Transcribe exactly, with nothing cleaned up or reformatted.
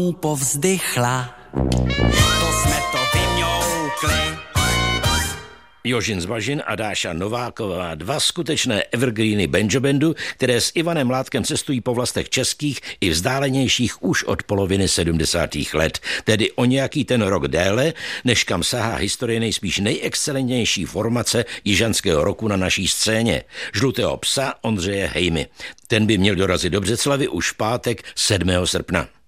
povzdychla. To jsme to vymňoukli. Jožin Zvažin a Dáša Nováková, dva skutečné evergreeny banjo bandu, které s Ivanem Mládkem cestují po vlastech českých i vzdálenějších už od poloviny sedmdesátých let, tedy o nějaký ten rok déle, než kam sahá historie nejspíš nejexcelentnější formace jižanského roku na naší scéně, Žlutého psa Ondřeje Hejmy. Ten by měl dorazit do Břeclavi už v pátek sedmého srpna.